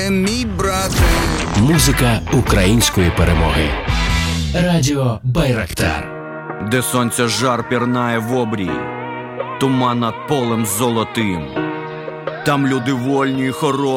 мій брате. Музика української перемоги. Радіо Байрактар. Де сонця жар пірнає в обрій, туман над полем золотим. Там люди вольні й хоробрі.